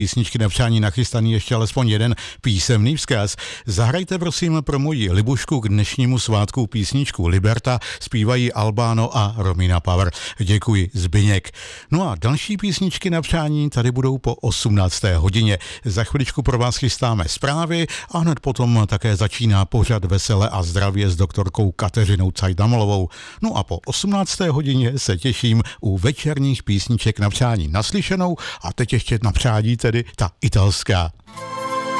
písničky na přání nachystaný ještě alespoň jeden písemný vzkaz. Zahrajte prosím pro moji Libušku k dnešnímu svátku písničku Liberta, zpívají Albano a Romina Power. Děkuji, Zbyněk. No a další písničky na přání tady budou po 18. hodině. Za chviličku pro vás chystáme zprávy a hned potom také začíná pořad Vesele a zdravě s doktorkou Kateřinou Cajdamolovou. No a po 18. hodině se těším u večerních písniček na přání naslyšenou a teď ještě na přání tedy ta italská.